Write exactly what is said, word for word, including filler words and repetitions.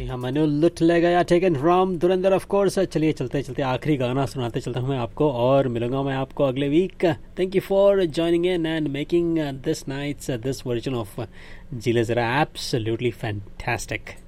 मनु लुट ले गया, taken from Dhurandhar of course. चलिए चलते चलते आखिरी गाना सुनाते चलता हूँ मैं आपको, और मिलूंगा मैं आपको अगले week. Thank you for joining in and making this nights this version of जीले जरा एब्सोल्युटली फैंटास्टिक।